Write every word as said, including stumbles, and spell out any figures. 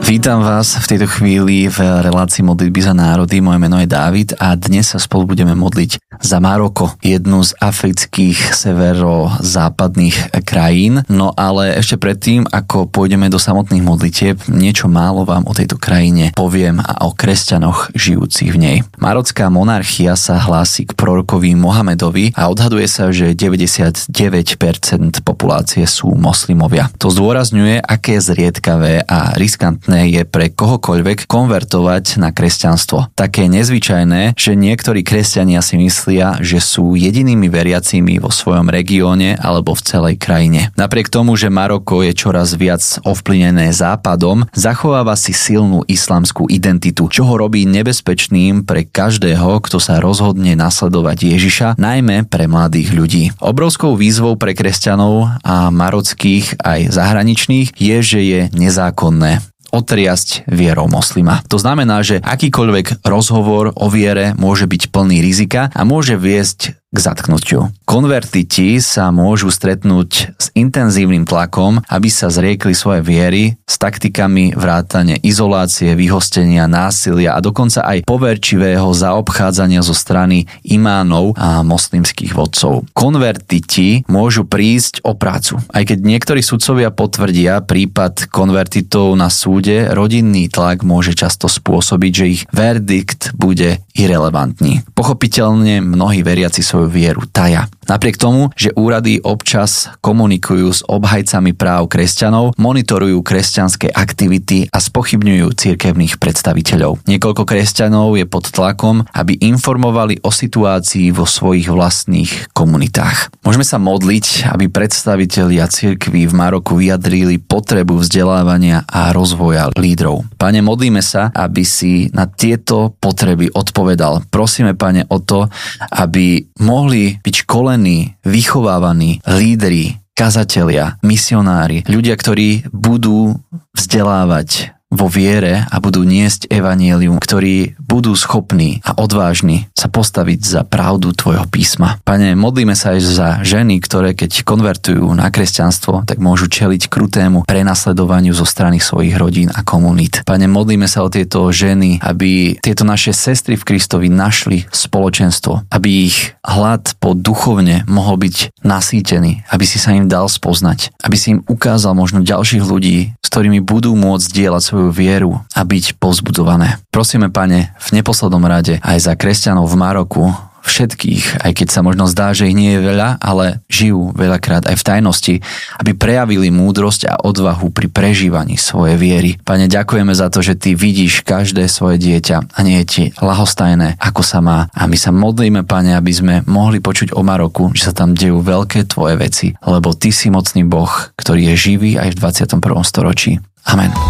Vítam vás v tejto chvíli v relácii modlitby za národy. Moje meno je Dávid a dnes sa spolu budeme modliť za Maroko, jednu z afrických severozápadných krajín. No ale ešte predtým, ako pôjdeme do samotných modlitieb, niečo málo vám o tejto krajine poviem a o kresťanoch žijúcich v nej. Marocká monarchia sa hlási k prorokovi Mohamedovi a odhaduje sa, že deväťdesiatdeväť percent populácie sú moslimovia. To zdôrazňuje, aké zriedkavé a riskantné je pre kohokoľvek konvertovať na kresťanstvo. Také nezvyčajné, že niektorí kresťania si myslia, že sú jedinými veriacimi vo svojom regióne alebo v celej krajine. Napriek tomu, že Maroko je čoraz viac ovplyvnené západom, zachováva si silnú islamskú identitu, čo ho robí nebezpečným pre každého, kto sa rozhodne nasledovať Ježiša, najmä pre mladých ľudí. Obrovskou výzvou pre kresťanov a marockých aj zahraničných je, že je nezákonné otriasť vierou moslima. To znamená, že akýkoľvek rozhovor o viere môže byť plný rizika a môže viesť k zatknutiu. Konvertiti sa môžu stretnúť s intenzívnym tlakom, aby sa zriekli svoje viery, s taktikami vrátane izolácie, vyhostenia, násilia a dokonca aj poverčivého zaobchádzania zo strany imánov a moslimských vodcov. Konvertiti môžu prísť o prácu. Aj keď niektorí sudcovia potvrdia prípad konvertitov na súde, rodinný tlak môže často spôsobiť, že ich verdikt bude irelevantný. Pochopiteľne mnohí veriaci svoju vieru taja. Napriek tomu, že úrady občas komunikujú s obhajcami práv kresťanov, monitorujú kresťanské aktivity a spochybňujú cirkevných predstaviteľov. Niekoľko kresťanov je pod tlakom, aby informovali o situácii vo svojich vlastných komunitách. Môžeme sa modliť, aby predstavitelia cirkví v Maroku vyjadrili potrebu vzdelávania a rozvoja lídrov. Pane, modlíme sa, aby si na tieto potreby odpovedal. Prosíme, Pane, o to, aby mohli byť školení, vychovávaní lídri, kazatelia, misionári, ľudia, ktorí budú vzdelávať vo viere a budú niesť evanjelium, ktorí budú schopní a odvážni sa postaviť za pravdu tvojho písma. Pane, modlíme sa aj za ženy, ktoré keď konvertujú na kresťanstvo, tak môžu čeliť krutému prenasledovaniu zo strany svojich rodín a komunít. Pane, modlíme sa o tieto ženy, aby tieto naše sestry v Kristovi našli spoločenstvo, aby ich hlad po duchovne mohol byť nasýtený, aby si sa im dal spoznať, aby si im ukázal možno ďalších ľudí, s ktorými budú môcť dielať svoju vieru a byť povzbudzované. Prosíme, Pane, v neposlednom rade aj za kresťanov v Maroku, všetkých, aj keď sa možno zdá, že ich nie je veľa, ale žijú veľakrát aj v tajnosti, aby prejavili múdrosť a odvahu pri prežívaní svojej viery. Pane, ďakujeme za to, že Ty vidíš každé svoje dieťa a nie je Ti ľahostajné, ako sa má. A my sa modlíme, Pane, aby sme mohli počuť o Maroku, že sa tam dejú veľké Tvoje veci, lebo Ty si mocný Boh, ktorý je živý aj v dvadsiatom prvom storočí. Amen.